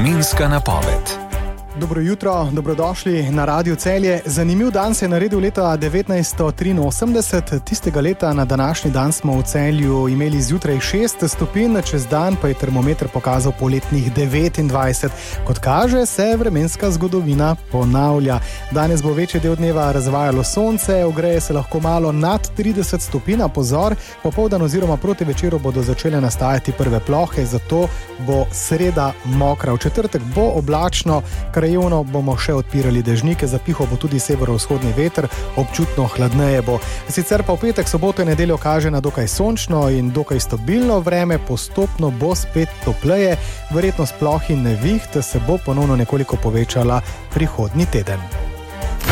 Vremenska napoved. Dobro jutro, dobrodošli na Radio Celje. Zanimiv dan se je naredil leta 1983. Tistega leta na današnji dan smo v Celju imeli zjutraj 6 stopinj, čez dan pa je termometer pokazal poletnih 29. Kot kaže, se vremenska zgodovina ponavlja. Danes bo večji del dneva razvajalo sonce, ogreje se lahko malo nad 30 stopinj, pozor, popoldan oziroma proti večeru bodo začele nastajati prve plohe, zato bo sreda mokra. V četrtek bo oblačno, krajevno bomo še odpirali dežnike, zapihal bo tudi severovzhodni veter, občutno hladneje bo. Sicer pa v petek, soboto in nedeljo kaže na dokaj sončno in dokaj stabilno vreme, postopno bo spet topleje, verjetnost ploh in neviht se bo ponovno nekoliko povečala prihodnji teden.